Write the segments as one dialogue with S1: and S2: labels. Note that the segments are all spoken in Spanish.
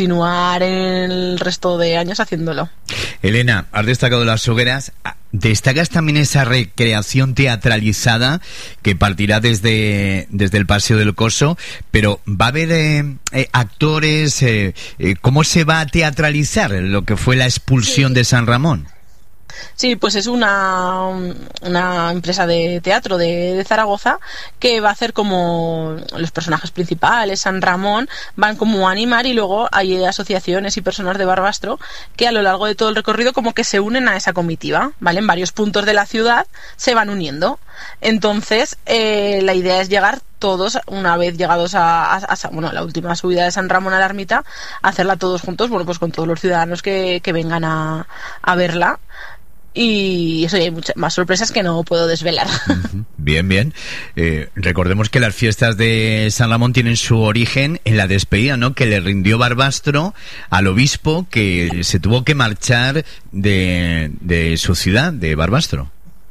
S1: continuar en el resto de años haciéndolo.
S2: Elena, has destacado las hogueras. Destacas también esa recreación teatralizada que partirá desde el Paseo del Coso, pero va a haber actores. ¿Cómo se va a teatralizar lo que fue la expulsión de San Ramón?
S1: Sí, pues es una empresa de teatro de Zaragoza que va a hacer como los personajes principales, San Ramón, van como a animar, y luego hay asociaciones y personas de Barbastro que a lo largo de todo el recorrido como que se unen a esa comitiva, ¿vale? En varios puntos de la ciudad se van uniendo. Entonces, la idea es llegar todos, una vez llegados a la última subida de San Ramón a la ermita, hacerla todos juntos, bueno, pues con todos los ciudadanos que vengan a verla. Y eso, y hay muchas más sorpresas que no puedo desvelar.
S2: Bien, bien. Recordemos que las fiestas de San Ramón tienen su origen en la despedida, ¿no?, que le rindió Barbastro al obispo, que se tuvo que marchar de su ciudad, de Barbastro.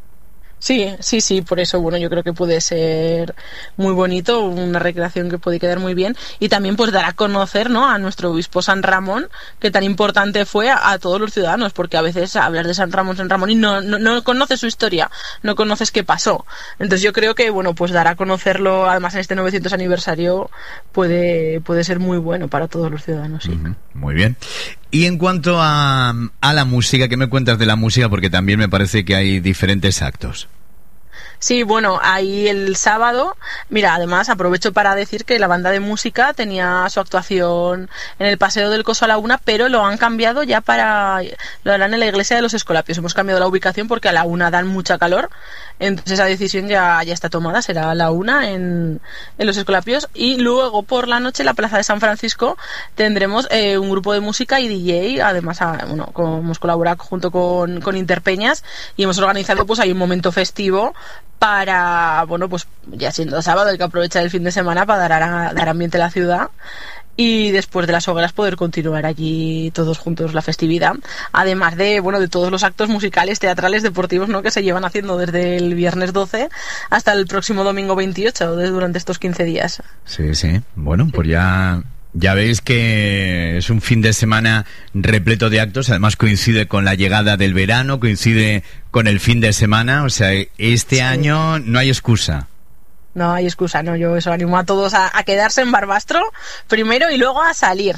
S1: Sí, por eso, bueno, yo creo que puede ser muy bonito, una recreación que puede quedar muy bien, y también pues dar a conocer, ¿no?, a nuestro obispo San Ramón, que tan importante fue a todos los ciudadanos, porque a veces hablar de San Ramón y no conoces su historia, no conoces qué pasó. Entonces yo creo que, bueno, pues dar a conocerlo, además en este 900 aniversario, puede ser muy bueno para todos los ciudadanos, sí.
S2: Muy bien. Y en cuanto a la música, ¿qué me cuentas de la música? Porque también me parece que hay diferentes actos.
S1: Sí, bueno, ahí el sábado, mira, además aprovecho para decir que la banda de música tenía su actuación en el Paseo del Coso a la 1, pero lo han cambiado ya lo harán en la iglesia de los Escolapios. Hemos cambiado la ubicación porque a la 1 dan mucha calor, entonces esa decisión ya está tomada, será a la 1 en los Escolapios, y luego por la noche en la Plaza de San Francisco tendremos un grupo de música y DJ, además, hemos colaborado junto con Interpeñas y hemos organizado pues ahí un momento festivo para, bueno, pues ya siendo sábado hay que aprovechar el fin de semana para dar ambiente a la ciudad, y después de las hogueras poder continuar allí todos juntos la festividad, además de, bueno, de todos los actos musicales, teatrales, deportivos, ¿no?, que se llevan haciendo desde el viernes 12 hasta el próximo domingo 28, durante estos 15 días.
S2: Sí, bueno, pues ya veis que es un fin de semana repleto de actos, además coincide con la llegada del verano, coincide con el fin de semana, o sea, este año no hay excusa.
S1: No hay excusa, no, yo eso animo a todos a quedarse en Barbastro primero y luego a salir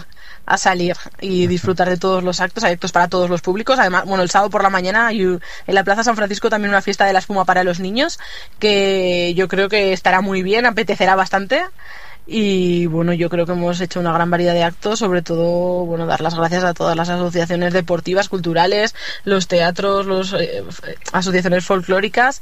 S1: y disfrutar de todos los actos. Hay actos para todos los públicos. Además, bueno, el sábado por la mañana hay en la Plaza San Francisco también una fiesta de la espuma para los niños, que yo creo que estará muy bien, apetecerá bastante. Y bueno, yo creo que hemos hecho una gran variedad de actos, sobre todo, bueno, dar las gracias a todas las asociaciones deportivas, culturales, los teatros, las asociaciones folclóricas,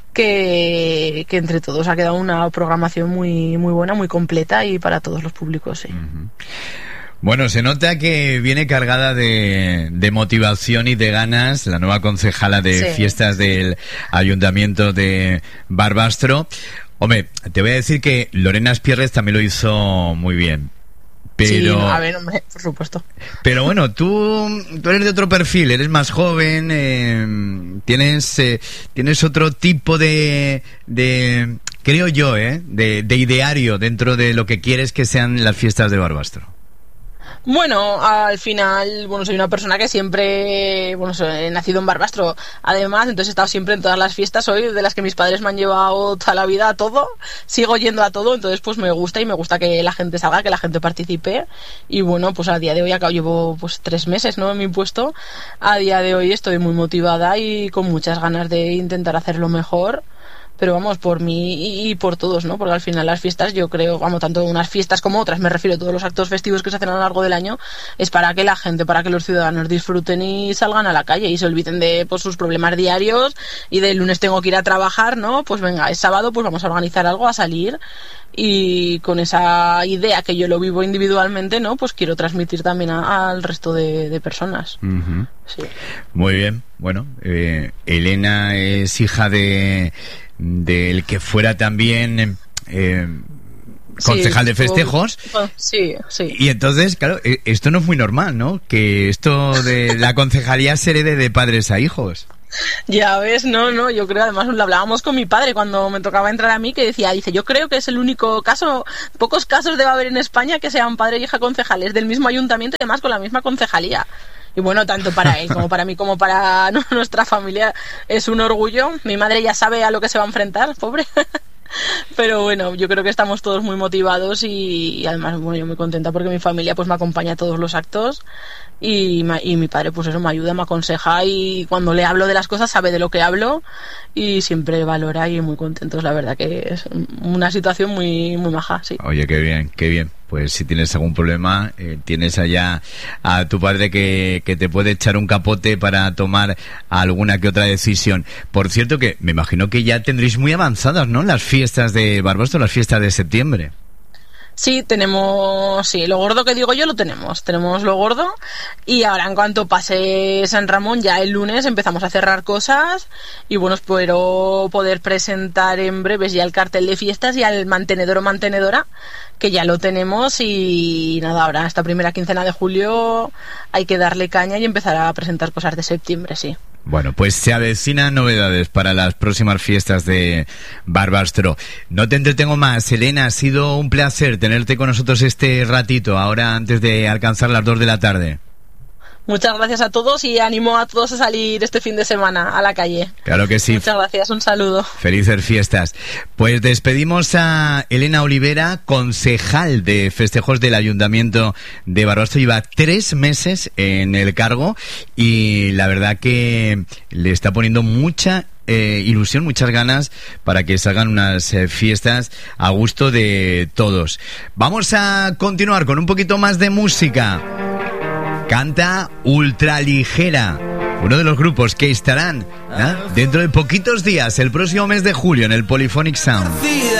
S1: que entre todos ha quedado una programación muy, muy buena, muy completa y para todos los públicos, sí.
S2: Bueno, se nota que viene cargada de motivación y de ganas la nueva concejala de fiestas del Ayuntamiento de Barbastro. Hombre, te voy a decir que Lorena Espierres también lo hizo muy bien. Pero,
S1: sí, a ver, hombre, por supuesto.
S2: Pero bueno, tú eres de otro perfil, eres más joven, tienes otro tipo de creo yo, de ideario dentro de lo que quieres que sean las fiestas de Barbastro.
S1: Bueno, al final, bueno, soy una persona que siempre, bueno, he nacido en Barbastro, además, entonces he estado siempre en todas las fiestas, soy de las que mis padres me han llevado toda la vida a todo, sigo yendo a todo, entonces pues me gusta que la gente salga, que la gente participe, y bueno, pues a día de hoy acá llevo pues 3 meses, ¿no?, en mi puesto, a día de hoy estoy muy motivada y con muchas ganas de intentar hacerlo mejor. Pero vamos, por mí y por todos, ¿no? Porque al final las fiestas, yo creo, vamos, tanto unas fiestas como otras, me refiero a todos los actos festivos que se hacen a lo largo del año, es para que la gente, para que los ciudadanos disfruten y salgan a la calle y se olviden de pues, sus problemas diarios y del lunes tengo que ir a trabajar, ¿no? Pues venga, es sábado, pues vamos a organizar algo, a salir, y con esa idea que yo lo vivo individualmente, ¿no? Pues quiero transmitir también al resto de personas. Sí.
S2: Muy bien. Bueno, Elena es hija del que fuera también concejal de festejos.
S1: Sí.
S2: Y entonces, claro, esto no es muy normal, ¿no? Que esto de la concejalía se herede de padres a hijos.
S1: Ya ves, no, yo creo, además lo hablábamos con mi padre cuando me tocaba entrar a mí, que dice, yo creo que es el único caso, pocos casos debe haber en España que sean padre y hija concejales del mismo ayuntamiento y además con la misma concejalía. Y bueno, tanto para él como para mí como para nuestra familia es un orgullo. Mi madre ya sabe a lo que se va a enfrentar, pobre. Pero bueno, yo creo que estamos todos muy motivados y además, bueno, yo muy contenta porque mi familia pues me acompaña a todos los actos y mi padre pues eso me ayuda, me aconseja y cuando le hablo de las cosas sabe de lo que hablo y siempre valora y muy contentos, la verdad que es una situación muy, muy maja, sí.
S2: Oye, qué bien, qué bien. Pues si tienes algún problema, tienes allá a tu padre que te puede echar un capote para tomar alguna que otra decisión. Por cierto que me imagino que ya tendréis muy avanzadas, ¿no?, las fiestas de Barbastro, las fiestas de septiembre.
S1: Sí, lo gordo que digo yo lo tenemos lo gordo y ahora en cuanto pase San Ramón ya el lunes empezamos a cerrar cosas y bueno, espero poder presentar en breves ya el cartel de fiestas y al mantenedor o mantenedora que ya lo tenemos y nada, ahora esta primera quincena de julio hay que darle caña y empezar a presentar cosas de septiembre, sí.
S2: Bueno, pues se avecinan novedades para las próximas fiestas de Barbastro. No te entretengo más, Elena, ha sido un placer tenerte con nosotros este ratito, ahora antes de alcanzar las 2 de la tarde.
S1: Muchas gracias a todos y animo a todos a salir este fin de semana a la calle.
S2: Claro que sí.
S1: Muchas gracias, un saludo.
S2: Felices fiestas. Pues despedimos a Elena Olivera, concejal de festejos del Ayuntamiento de Barbastro. Lleva 3 meses en el cargo y la verdad que le está poniendo mucha ilusión, muchas ganas para que salgan unas fiestas a gusto de todos. Vamos a continuar con un poquito más de música. Canta Ultraligera, uno de los grupos que estarán dentro de poquitos días, el próximo mes de julio, en el Polyphonic Sound.